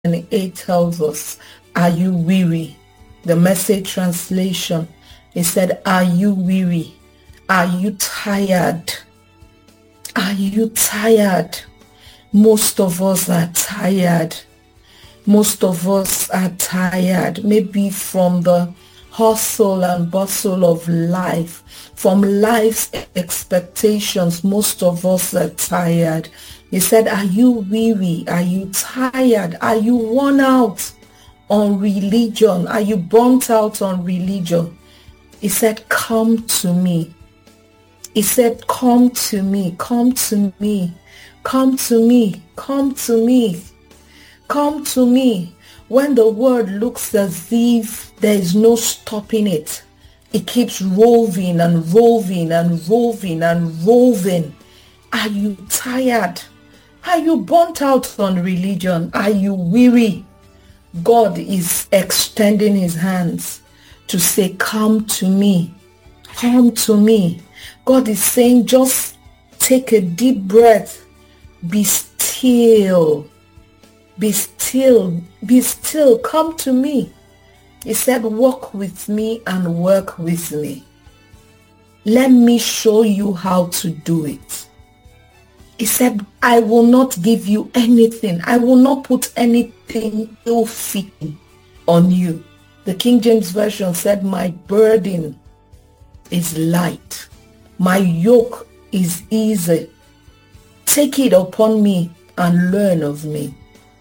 8 tells us, are you weary? The Message translation, it said, are you weary? Are you tired? Are you tired? Most of us are tired. Most of us are tired, maybe from the hustle and bustle of life, from life's expectations. Most of us are tired. He said, are you weary? Are you tired? Are you worn out on religion? Are you burnt out on religion? He said, come to me. He said, come to me, come to me, come to me, come to me, come to me. When the word looks as if there is no stopping it, it keeps rolling and rolling and rolling and rolling. Are you tired? Are you burnt out on religion? Are you weary? God is extending his hands to say, come to me, come to me. God is saying, just take a deep breath, be still, be still, be still, come to me. He said, walk with me and work with me. Let me show you how to do it. He said, I will not give you anything. I will not put anything ill-fitting on you. The King James Version said, my burden is light. My yoke is easy. Take it upon me and learn of me.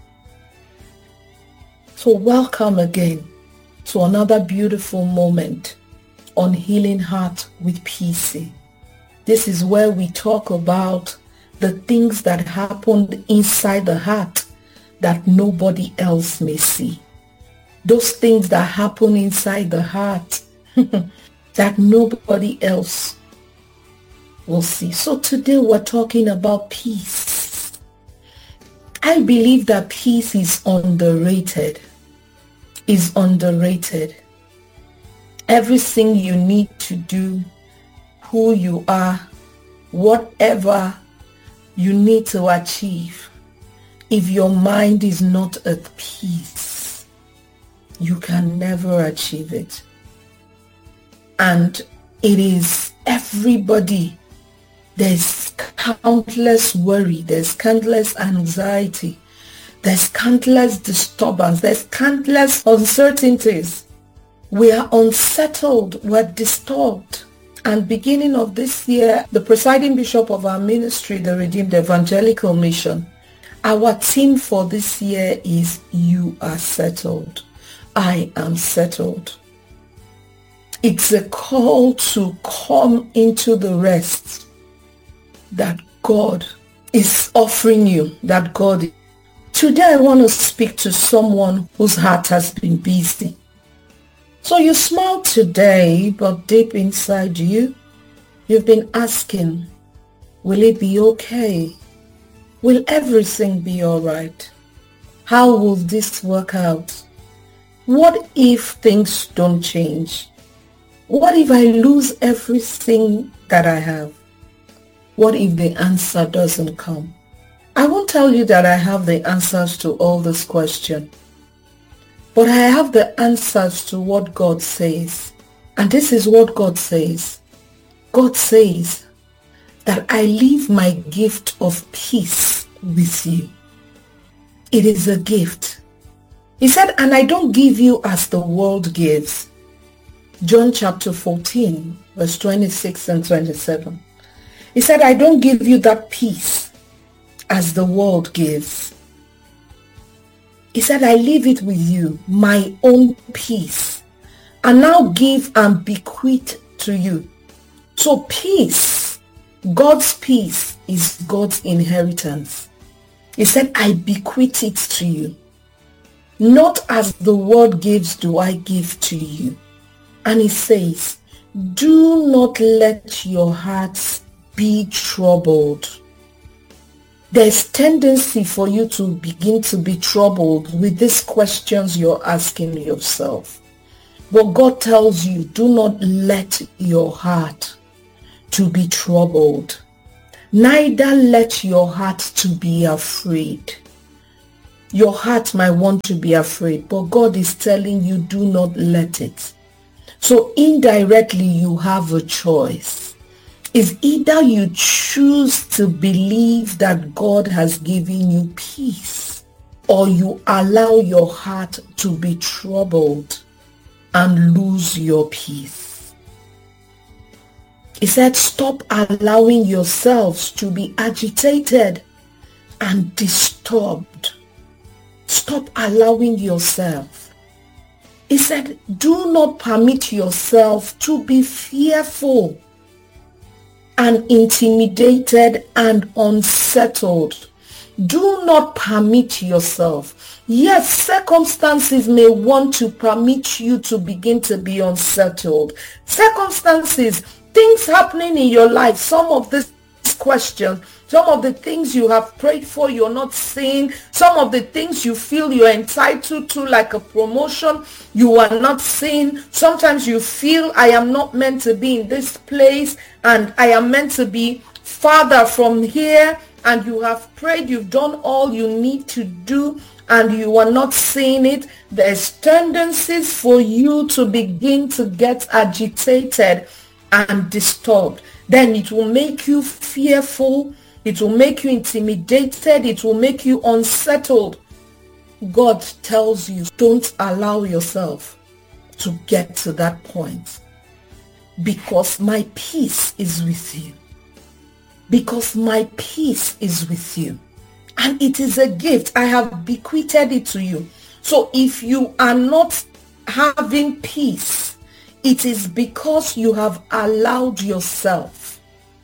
So welcome again to another beautiful moment on Healing Heart with PC. This is where we talk about the things that happened inside the heart that nobody else may see. Those things that happen inside the heart that nobody else will see. So today we're talking about peace. I believe that peace is underrated. Is underrated. Everything you need to do, who you are, whatever you need to achieve, if your mind is not at peace, you can never achieve it. And it is everybody. There's countless worry, there's countless anxiety, there's countless disturbance, there's countless uncertainties. We are unsettled, we're disturbed. And beginning of this year, the presiding bishop of our ministry, the Redeemed Evangelical Mission, our theme for this year is, you are settled. I am settled. It's a call to come into the rest that God is offering you, that God. Today I want to speak to someone whose heart has been busy. So you smile today, but deep inside you, you've been asking, will it be okay? Will everything be all right? How will this work out? What if things don't change? What if I lose everything that I have? What if the answer doesn't come? I won't tell you that I have the answers to all these questions, but I have the answers to what God says. And this is what God says. God says that I leave my gift of peace with you. It is a gift. He said, and I don't give you as the world gives. John chapter 14, verse 26 and 27. He said, I don't give you that peace as the world gives. He said, I leave it with you, my own peace, and now give and bequeath to you. So peace, God's peace, is God's inheritance. He said, I bequeath it to you. Not as the world gives do I give to you. And he says, do not let your hearts be troubled. There's tendency for you to begin to be troubled with these questions you're asking yourself. But God tells you, do not let your heart to be troubled. Neither let your heart to be afraid. Your heart might want to be afraid, but God is telling you, do not let it. So indirectly, you have a choice. It's either you choose to believe that God has given you peace, or you allow your heart to be troubled and lose your peace. He said, stop allowing yourselves to be agitated and disturbed. Stop allowing yourself. He said, do not permit yourself to be fearful and intimidated and unsettled. Do not permit yourself. Yes, circumstances may want to permit you to begin to be unsettled. Circumstances, things happening in your life, some of these questions, some of the things you have prayed for, you're not seeing. Some of the things you feel you're entitled to, like a promotion, you are not seeing. Sometimes you feel, I am not meant to be in this place and I am meant to be farther from here. And you have prayed, you've done all you need to do, and you are not seeing it. There's tendencies for you to begin to get agitated and disturbed. Then it will make you fearful. It will make you intimidated. It will make you unsettled. God tells you, don't allow yourself to get to that point, because my peace is with you. Because my peace is with you. And it is a gift. I have bequeathed it to you. So if you are not having peace, it is because you have allowed yourself.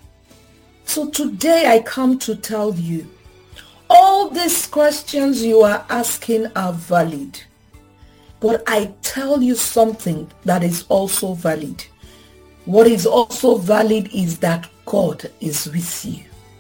So today I come to tell you, all these questions you are asking are valid. But I tell you something that is also valid. What is also valid is that God is with you.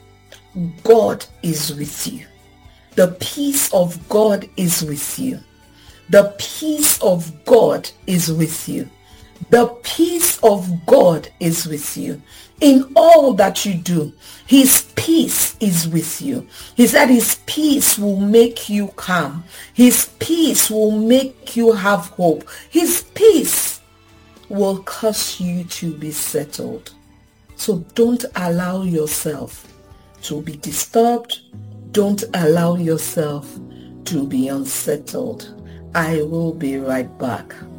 God is with you. The peace of God is with you. The peace of God is with you. The peace of God is with you. In all that you do, his peace is with you. He said his peace will make you calm. His peace will make you have hope. His peace will cause you to be settled. So don't allow yourself to be disturbed. Don't allow yourself to be unsettled. I will be right back.